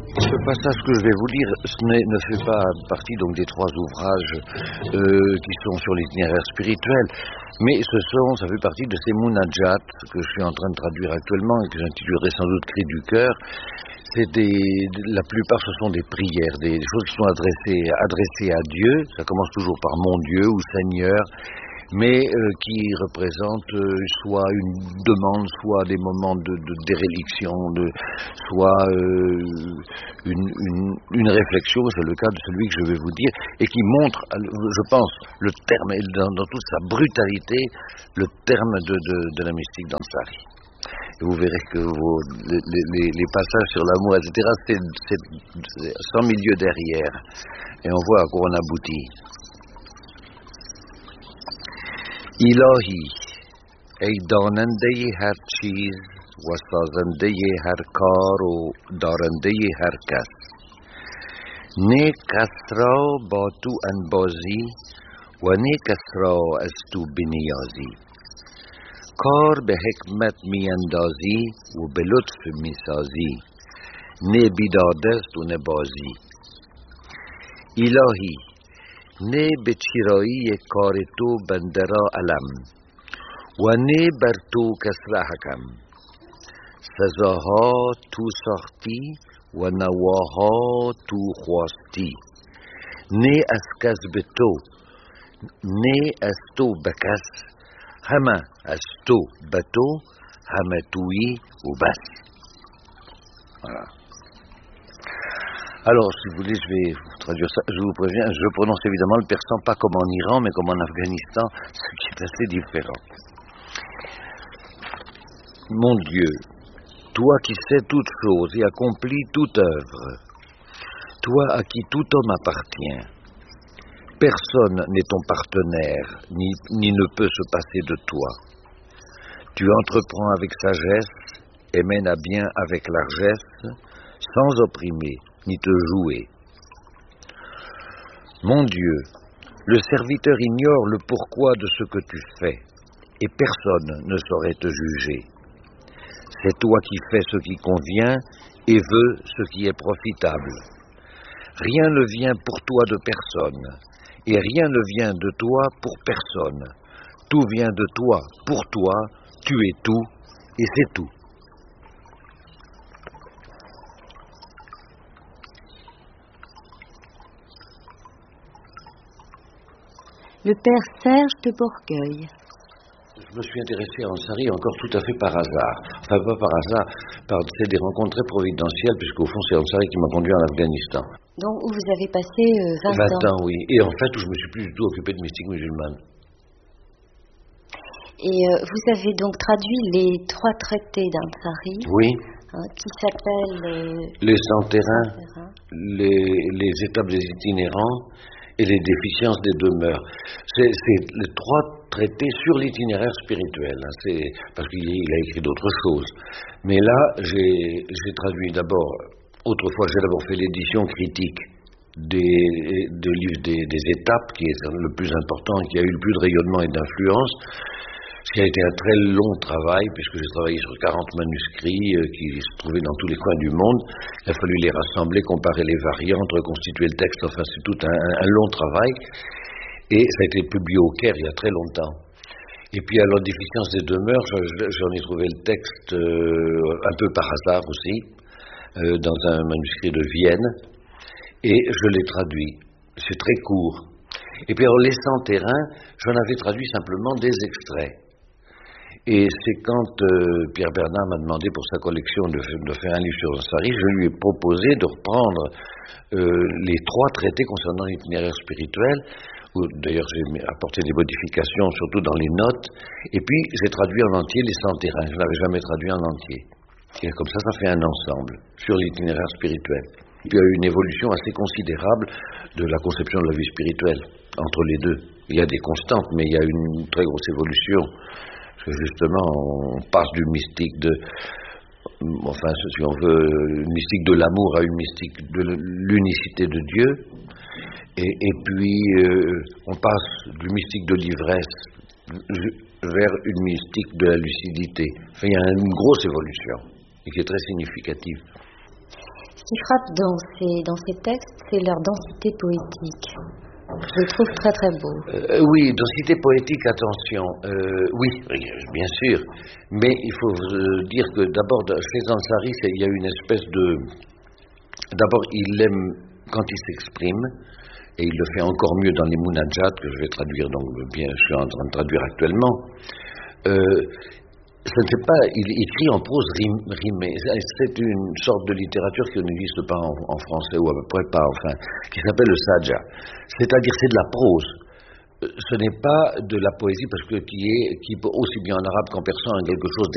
Ce passage que je vais vous lire ne fait pas partie donc des 3 ouvrages qui sont sur l'itinéraire spirituel, mais ça fait partie de ces Munajat que je suis en train de traduire actuellement et que j'intitulerai sans doute Cris du cœur. La plupart ce sont des prières, des choses qui sont adressées à Dieu. Ça commence toujours par mon Dieu ou Seigneur, mais qui représentent soit une demande, soit des moments de déréliction, soit une réflexion, c'est le cas de celui que je vais vous dire, et qui montre, je pense, le terme, dans toute sa brutalité, le terme de la mystique d'Ansari. Et vous verrez que les passages sur l'amour, etc., c'est 100 milieux derrière, et on voit à quoi on aboutit. İlahi, ey danendeyi her çiz ve sazendeyi her kar o darendeyi her kes. Ne kasra ba tu enbazi ve ne kasra az tu biniyazi. Kar be hikmet miyendazi ve be lütf misazi. Ne bidadest و ne bazi. İlahi, نه به چرایی کار تو بنده را علم و نه بر تو کسر حکم سزاها تو ساختی و نواها تو خواستی نه از کس به تو نه از تو به کس همه از تو به تو همه تویی و بس. Voilà. Alors, si vous voulez, je vais vous traduire ça. Je vous préviens, je prononce évidemment le persan pas comme en Iran, mais comme en Afghanistan, ce qui est assez différent. Mon Dieu, toi qui sais toutes choses et accomplis toute œuvre, toi à qui tout homme appartient, personne n'est ton partenaire, ni ne peut se passer de toi. Tu entreprends avec sagesse et mènes à bien avec largesse, sans opprimer ni te jouer. Mon Dieu, le serviteur ignore le pourquoi de ce que tu fais, et personne ne saurait te juger. C'est toi qui fais ce qui convient et veux ce qui est profitable. Rien ne vient pour toi de personne, et rien ne vient de toi pour personne. Tout vient de toi, pour toi, tu es tout, et c'est tout. Le père Serge de Bourgueil. Je me suis intéressé à Ansari encore tout à fait par hasard. Enfin, pas par hasard, c'est des rencontres très providentielles, puisqu'au fond, c'est Ansari qui m'a conduit en Afghanistan. Donc, où vous avez passé 20 ans, oui. Et en fait, où je me suis plus du tout occupé de mystique musulmane. Et vous avez donc traduit les 3 traités d'Ansari. Oui. Qui s'appellent... les 100 terrains, les étapes des itinérants, et les déficiences des demeures. C'est les 3 traités sur l'itinéraire spirituel. Parce qu'il a écrit d'autres choses. Mais là, j'ai traduit d'abord, autrefois j'ai d'abord fait l'édition critique de livres des étapes, qui est le plus important, qui a eu le plus de rayonnement et d'influence. Ce qui a été un très long travail, puisque j'ai travaillé sur 40 manuscrits qui se trouvaient dans tous les coins du monde. Il a fallu les rassembler, comparer les variantes, reconstituer le texte. Enfin, c'est tout un long travail. Et ça a été publié au Caire il y a très longtemps. Et puis, à la déficience des demeures, j'en ai trouvé le texte un peu par hasard aussi, dans un manuscrit de Vienne. Et je l'ai traduit. C'est très court. Et puis, en laissant terrain, j'en avais traduit simplement des extraits. Et c'est quand Pierre Bernard m'a demandé pour sa collection de faire un livre sur Ansari, je lui ai proposé de reprendre les 3 traités concernant l'itinéraire spirituel, où d'ailleurs j'ai apporté des modifications, surtout dans les notes, et puis j'ai traduit en entier les 100 terrains, je ne l'avais jamais traduit en entier. Et comme ça fait un ensemble sur l'itinéraire spirituel. Et puis il y a eu une évolution assez considérable de la conception de la vie spirituelle entre les deux. Il y a des constantes, mais il y a une très grosse évolution. Parce que justement, on passe du mystique si on veut, une mystique de l'amour à une mystique de l'unicité de Dieu. Et puis, on passe du mystique de l'ivresse vers une mystique de la lucidité. Enfin, il y a une grosse évolution, et qui est très significative. Ce qui frappe dans ces textes, c'est leur densité poétique. Je les trouve très très beaux. Oui, densité poétique, attention. Oui, bien sûr. Mais il faut dire que d'abord, chez Ansari, il y a une espèce de... D'abord, il aime quand il s'exprime, et il le fait encore mieux dans les Munajat, que je vais traduire, donc bien, je suis en train de traduire actuellement. Il écrit en prose rimée. C'est une sorte de littérature qui n'existe pas en français, ou à peu près pas, enfin, qui s'appelle le Saja. C'est-à-dire, c'est de la prose. Ce n'est pas de la poésie, parce que qui peut aussi bien en arabe qu'en persan, quelque chose